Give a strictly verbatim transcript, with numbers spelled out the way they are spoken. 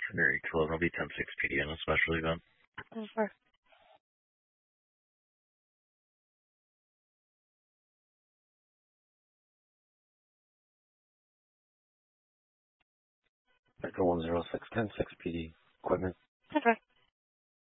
Very cool. It'll be ten six P D on a special event. Over. Echo one zero six ten six P D equipment. Over.